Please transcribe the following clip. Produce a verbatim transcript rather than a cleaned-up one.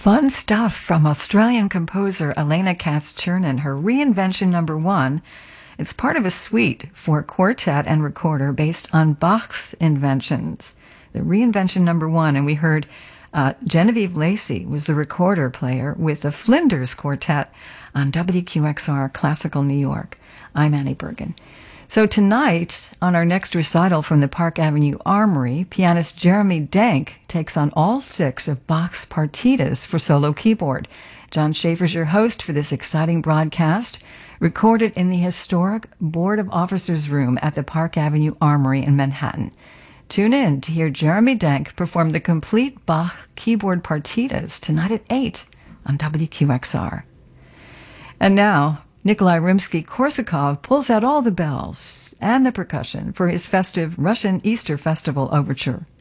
Fun stuff from Australian composer Elena Katz-Chernin, her Reinvention Number One. It's part of a suite for quartet and recorder based on Bach's inventions. The Reinvention Number One, and we heard uh, Genevieve Lacey was the recorder player with the Flinders Quartet on W Q X R Classical New York. I'm Annie Bergen. So tonight, on our next recital from the Park Avenue Armory, pianist Jeremy Denk takes on all six of Bach's partitas for solo keyboard. John Schaefer's your host for this exciting broadcast, recorded in the historic Board of Officers room at the Park Avenue Armory in Manhattan. Tune in to hear Jeremy Denk perform the complete Bach keyboard partitas tonight at eight on W Q X R. And now, Nikolai Rimsky-Korsakov pulls out all the bells and the percussion for his festive Russian Easter Festival overture.